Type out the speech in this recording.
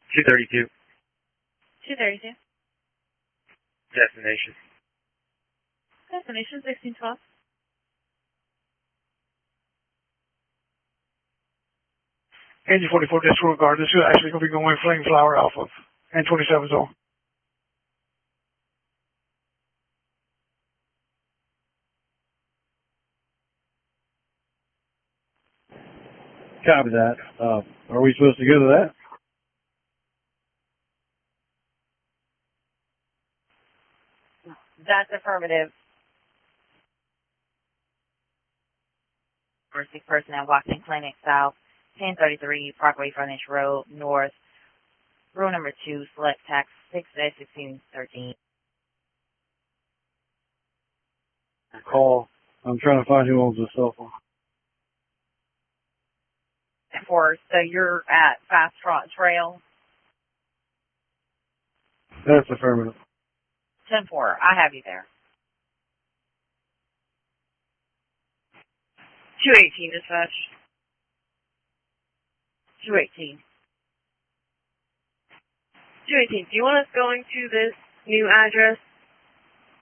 232. 232. Destination. Destination 1612. Engine 44 disregard. This is actually going to be going Flame Flower Alpha and 27 zone. Copy that. Are we supposed to go to that? That's affirmative. First personnel Washington Clinic South, 1033 Parkway Frontage Road North, row number 2, select tax 6-1613. Call. I'm trying to find who owns the cell phone. 4, so you're at Fast Trot Trail. That's affirmative. 10-4, I have you there. 218 dispatch. 218. 218, do you want us going to this new address